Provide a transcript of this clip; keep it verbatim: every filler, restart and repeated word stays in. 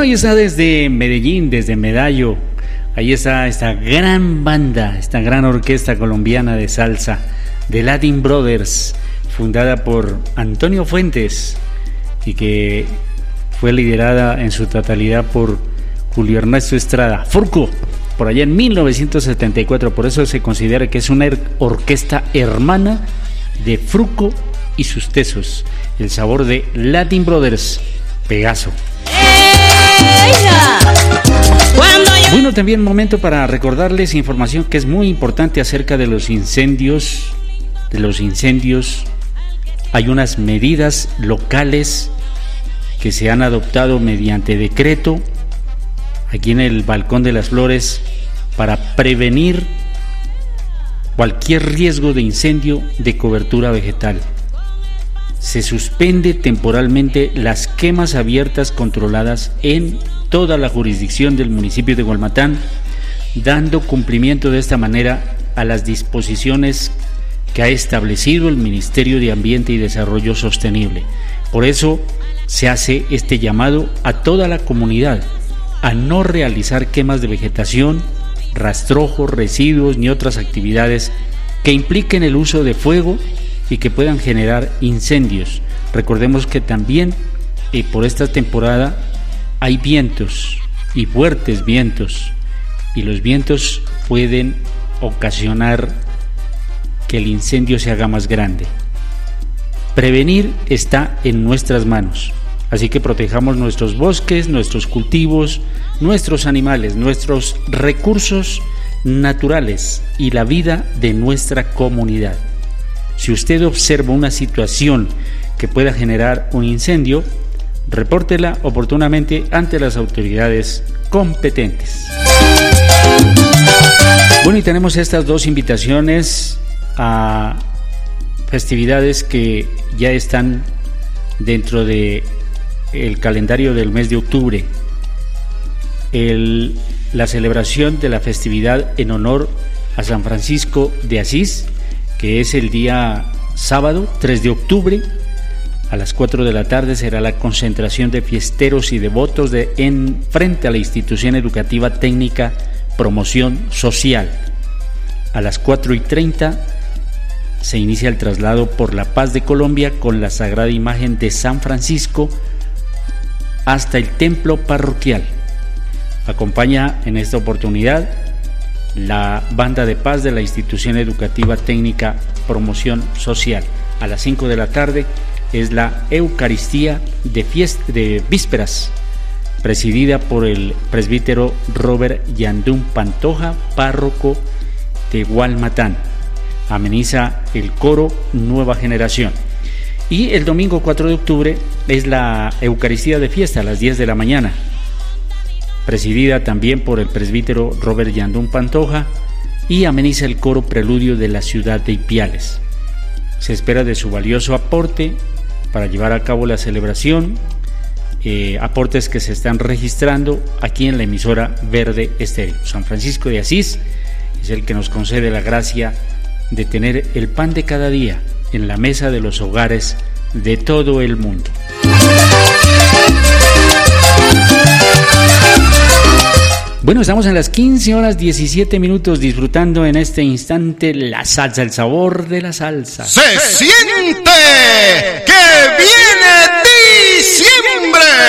ahí está desde Medellín, desde Medallo. Ahí está esta gran banda, esta gran orquesta colombiana de salsa, The Latin Brothers, fundada por Antonio Fuentes y que fue liderada en su totalidad por Julio Ernesto Estrada, Furco, por allá en mil novecientos setenta y cuatro. Por eso se considera que es una orquesta hermana de Fruco y sus tesos. El sabor de Latin Brothers, Pegaso. Bueno, también momento para recordarles información que es muy importante acerca de los incendios. De los incendios, hay unas medidas locales que se han adoptado mediante decreto aquí en el Balcón de las Flores para prevenir cualquier riesgo de incendio de cobertura vegetal. Se suspende temporalmente las quemas abiertas controladas en toda la jurisdicción del municipio de Gualmatán, dando cumplimiento de esta manera a las disposiciones que ha establecido el Ministerio de Ambiente y Desarrollo Sostenible. Por eso se hace este llamado a toda la comunidad a no realizar quemas de vegetación, rastrojos, residuos ni otras actividades que impliquen el uso de fuego y que puedan generar incendios. Recordemos que también eh, por esta temporada hay vientos y fuertes vientos, y los vientos pueden ocasionar que el incendio se haga más grande. Prevenir está en nuestras manos, así que protejamos nuestros bosques, nuestros cultivos, nuestros animales, nuestros recursos naturales y la vida de nuestra comunidad. Si usted observa una situación que pueda generar un incendio, repórtela oportunamente ante las autoridades competentes. Bueno, y tenemos estas dos invitaciones a festividades que ya están dentro de el calendario del mes de octubre. El, la celebración de la festividad en honor a San Francisco de Asís, que es el día sábado tres de octubre. A las cuatro de la tarde será la concentración de fiesteros y devotos de, en frente a la institución educativa técnica Promoción Social. A las cuatro y treinta se inicia el traslado por la paz de Colombia con la sagrada imagen de San Francisco hasta el templo parroquial. Acompaña en esta oportunidad la banda de paz de la institución educativa técnica Promoción Social. A las cinco de la tarde es la Eucaristía de, fiesta, de vísperas, presidida por el presbítero Robert Yandún Pantoja, párroco de Gualmatán. Ameniza el coro Nueva Generación. Y el domingo cuatro de octubre es la Eucaristía de fiesta a las diez de la mañana, presidida también por el presbítero Robert Yandún Pantoja, y ameniza el coro Preludio de la ciudad de Ipiales. Se espera de su valioso aporte para llevar a cabo la celebración, eh, aportes que se están registrando aquí en la emisora Verde Estéreo. San Francisco de Asís es el que nos concede la gracia de tener el pan de cada día en la mesa de los hogares de todo el mundo. Bueno, estamos en las quince horas diecisiete minutos disfrutando en este instante la salsa, el sabor de la salsa. Se siente que viene diciembre.